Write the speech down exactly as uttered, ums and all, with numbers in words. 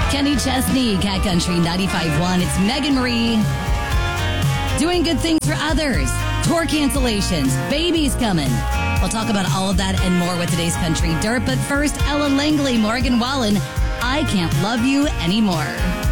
Kenny Chesney, Cat Country ninety-five point one. It's Megan Marie. Doing good things for others. Tour cancellations. Babies coming. We'll talk about all of that and more with today's Country Dirt. But first, Ella Langley, Morgan Wallen. I Can't Love You Anymore.